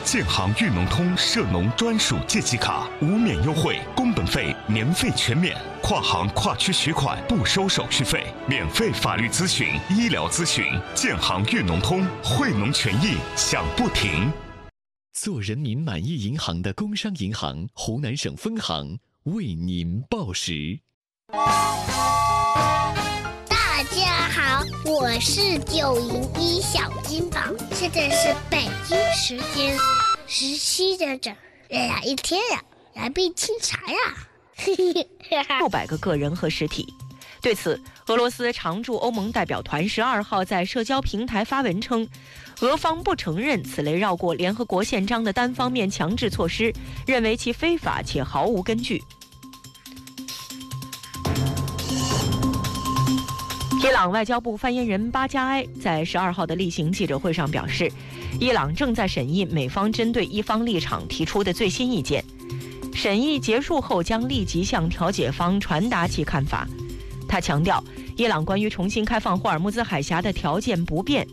建行裕农通涉农专属借记卡，无免优惠，工本费年费全免，跨行跨区取款不收手续费，免费法律咨询、医疗咨询。建行裕农通，惠农权益享不停。 做人民满意银行的工商银行湖南省分行为您报时。 大家好，我是901小金宝，现在是北京时间17点整。一天来杯清茶呀 ！600个个人和实体。对此，俄罗斯常驻欧盟代表团12号在社交平台发文称，俄方不承认此类绕过联合国宪章的单方面强制措施，认为其非法且毫无根据。伊朗外交部发言人巴加埃在12号的例行记者会上表示，伊朗正在审议美方针对伊方立场提出的最新意见，审议结束后将立即向调解方传达其看法。他强调，伊朗关于重新开放霍尔木兹海峡的条件不变。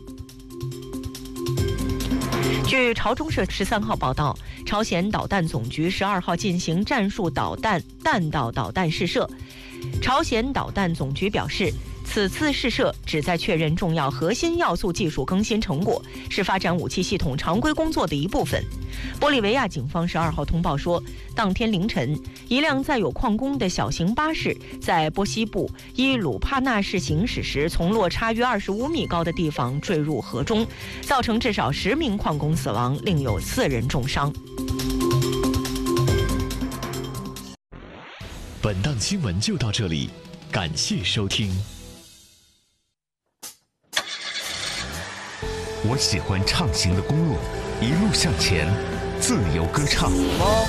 据朝中社13号报道，朝鲜导弹总局12号进行战术导弹弹道导弹试射。朝鲜导弹总局表示，此次试射旨在确认重要核心要素技术更新成果，是发展武器系统常规工作的一部分。玻利维亚警方12号通报说，当天凌晨，一辆载有矿工的小型巴士在波西部伊鲁帕纳市行驶时，从落差约25米高的地方坠入河中，造成至少10名矿工死亡，另有4人重伤。 本档新闻就到这里，感谢收听。 我喜欢畅行的公路，一路向前，自由歌唱。